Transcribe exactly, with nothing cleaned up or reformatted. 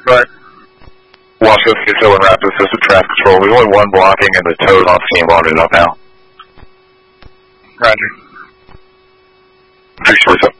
Go ahead. Wasco, Schizo, and Rapid Assisted Traffic Control. There's only one blocking and the tow's on scene loaded up now. Roger. Appreciate it.